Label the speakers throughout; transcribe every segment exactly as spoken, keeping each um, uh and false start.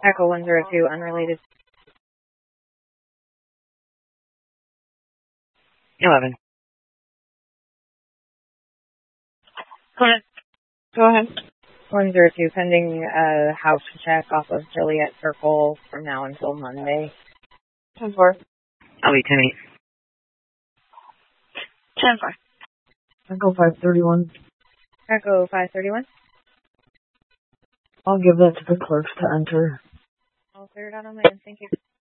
Speaker 1: Echo one zero two, unrelated.
Speaker 2: eleven.
Speaker 3: Go ahead. Go ahead.
Speaker 1: one zero two, pending a house check off of Joliet Circle from now until Monday.
Speaker 3: ten four.
Speaker 2: I'll be ten eight.
Speaker 3: ten five.
Speaker 4: Echo five thirty-one.
Speaker 1: Echo five thirty-one.
Speaker 4: I'll give that to the clerks to enter.
Speaker 1: I'll clear it out on my end. Thank you.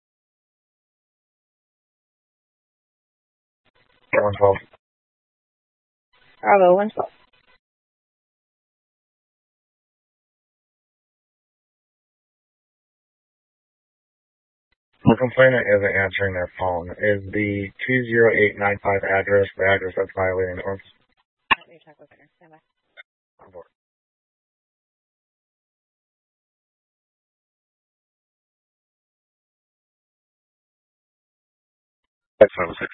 Speaker 5: one twelve.
Speaker 1: Bravo, one twelve.
Speaker 5: The complainant isn't answering their phone. Is the two zero eight nine five address the address that's violating the ordinance?
Speaker 1: Let me check with her. Stand by.
Speaker 5: On board.
Speaker 6: X five oh six.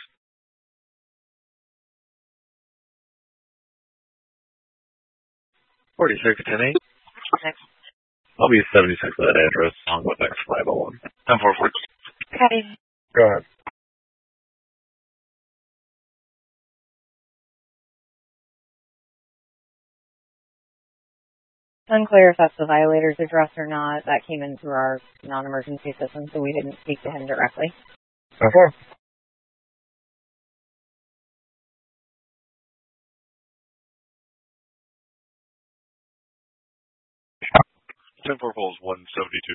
Speaker 6: forty-six, ten eight. I'll be seventy-six for that address. I'll go back to five oh one. ten four four.
Speaker 3: Okay.
Speaker 5: Go ahead.
Speaker 1: Unclear if that's the violator's address or not. That came in through our non-emergency system, so we didn't speak to him directly.
Speaker 5: Okay.
Speaker 6: ten four falls one seventy-two.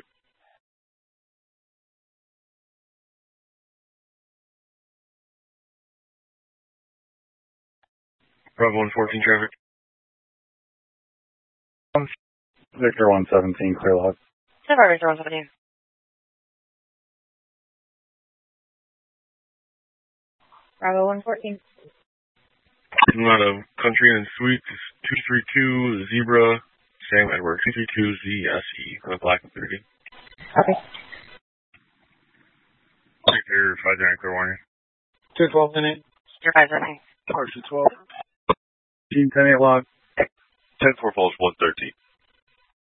Speaker 6: Bravo one fourteen traffic.
Speaker 5: Victor one seventeen, clear log.
Speaker 3: ten five. Victor one seventeen.
Speaker 1: Bravo one fourteen.
Speaker 6: I'm out of Country and Suites, two three two Zebra, Sam Edward, two three two Z S E, on a black and thirty.
Speaker 1: Okay.
Speaker 6: Victor five nine, clear warning.
Speaker 5: two twelve, ten eight.
Speaker 3: You're five seventeen.
Speaker 5: Or two twelve. ten eight log.
Speaker 6: ten four falls one thirteen.